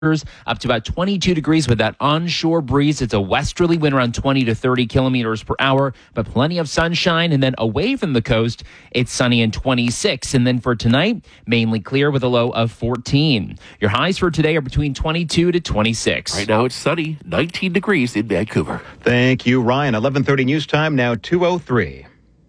up to about 22 degrees with that onshore breeze. It's a westerly wind around 20 to 30 kilometers per hour, but plenty of sunshine. And then away from the coast, it's sunny and 26. And then for tonight, mainly clear with a low of 14. Your highs for today are between 22 to 26. Right now it's sunny, 19 degrees in Vancouver. Thank you, Ryan. 11:30 news time, now 2:03.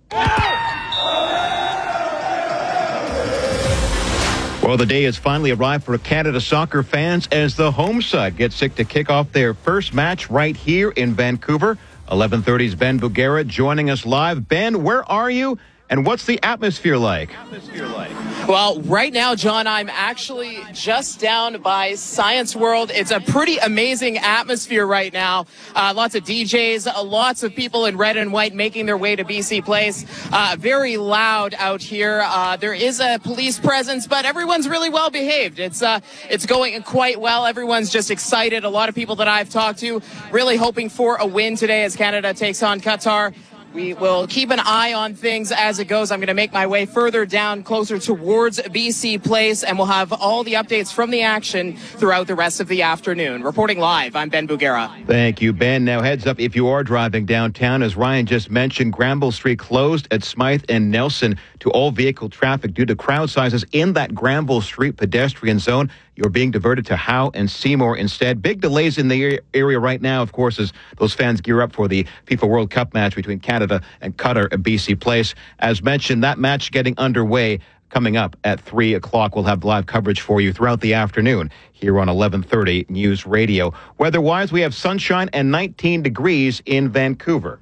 Well, the day has finally arrived for Canada soccer fans as the home side gets set to kick off their first match right here in Vancouver. 11:30's Ben Bugera joining us live. Ben, where are you, and what's the atmosphere like? Well, right now, John, I'm actually just down by Science World. It's a pretty amazing atmosphere right now. Lots of DJs, lots of people in red and white making their way to BC Place. Very loud out here. There is a police presence, but everyone's really well behaved. It's going quite well. Everyone's just excited. A lot of people that I've talked to really hoping for a win today as Canada takes on Qatar. We will keep an eye on things as it goes. I'm going to make my way further down, closer towards BC Place, and we'll have all the updates from the action throughout the rest of the afternoon. Reporting live, I'm Ben Bugera. Thank you, Ben. Now, heads up if you are driving downtown. As Ryan just mentioned, Granville Street closed at Smythe and Nelson to all vehicle traffic due to crowd sizes in that Granville Street pedestrian zone. You're being diverted to Howe and Seymour instead. Big delays in the area right now, of course, as those fans gear up for the FIFA World Cup match between Canada and Qatar at BC Place. As mentioned, that match getting underway coming up at 3 o'clock. We'll have live coverage for you throughout the afternoon here on 11:30 News Radio. Weather-wise, we have sunshine and 19 degrees in Vancouver.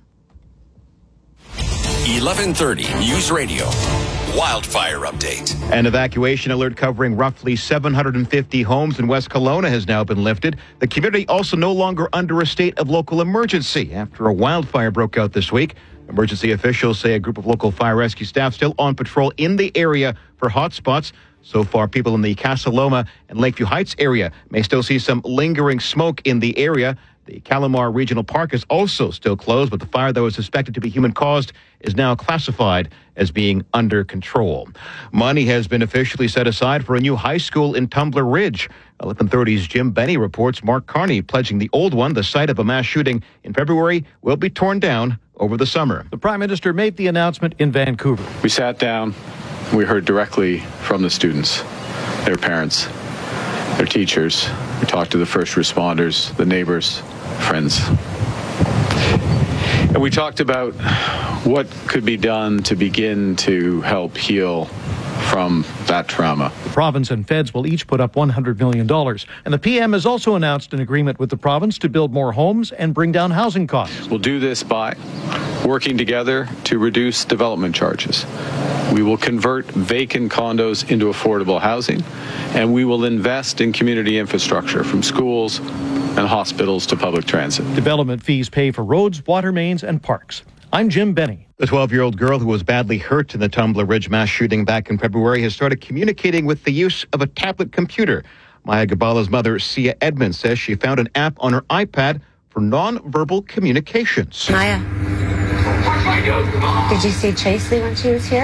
11:30 News Radio. Wildfire update. An evacuation alert covering roughly 750 homes in West Kelowna has now been lifted. The community also no longer under a state of local emergency after a wildfire broke out this week. Emergency officials say a group of local fire rescue staff still on patrol in the area for hotspots. So far, people in the Casa Loma and Lakeview Heights area may still see some lingering smoke in the area. The Calamar Regional Park is also still closed, but the fire that was suspected to be human-caused is now classified as being under control. Money has been officially set aside for a new high school in Tumbler Ridge. 11:30's Jim Benny reports Mark Carney pledging the old one, the site of a mass shooting in February, will be torn down over the summer. The Prime Minister made the announcement in Vancouver. We sat down. We heard directly from the students, their parents, their teachers. We talked to the first responders, the neighbors, friends. And we talked about what could be done to begin to help heal from that trauma. The province and feds will each put up $100 million. And the PM has also announced an agreement with the province to build more homes and bring down housing costs. We'll do this by working together to reduce development charges. We will convert vacant condos into affordable housing, and we will invest in community infrastructure from schools and hospitals to public transit. Development fees pay for roads, water mains, and parks. I'm Jim Benny. The 12-year-old girl who was badly hurt in the Tumbler Ridge mass shooting back in February has started communicating with the use of a tablet computer. Maya Gabala's mother, Sia Edmonds, says she found an app on her iPad for non-verbal communications. Maya, did you see Chasely when she was here?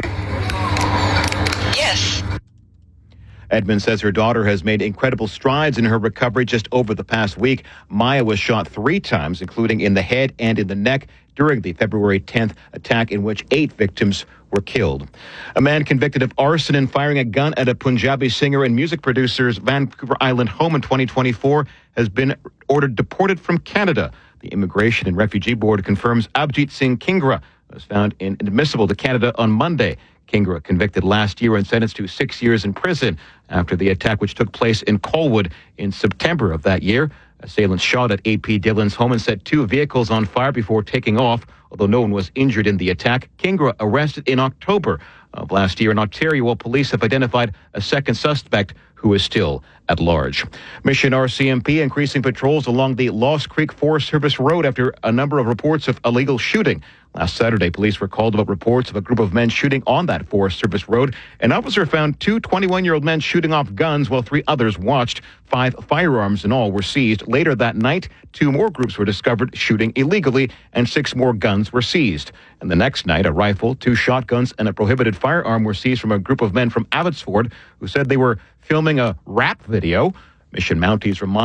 Yes. Edmonds says her daughter has made incredible strides in her recovery just over the past week. Maya was shot 3 times, including in the head and in the neck, during the February 10th attack in which 8 victims were killed. A man convicted of arson and firing a gun at a Punjabi singer and music producer's Vancouver Island home in 2024 has been ordered deported from Canada. The Immigration and Refugee Board confirms Abjit Singh Kingra was found inadmissible to Canada on Monday. Kingra convicted last year and sentenced to 6 years in prison after the attack which took place in Colwood in September of that year. Assailants shot at AP Dillon's home and set 2 vehicles on fire before taking off. Although no one was injured in the attack, Kingra arrested in October of last year in Ontario, while police have identified a second suspect who is still at large. Mission RCMP increasing patrols along the Lost Creek Forest Service Road after a number of reports of illegal shooting. Last Saturday, police were called about reports of a group of men shooting on that Forest Service road. An officer found 2 21-year-old men shooting off guns while 3 others watched. 5 firearms in all were seized. Later that night, 2 more groups were discovered shooting illegally and 6 more guns were seized. And the next night, a rifle, 2 shotguns, and a prohibited firearm were seized from a group of men from Abbotsford who said they were filming a rap video. Mission Mounties remind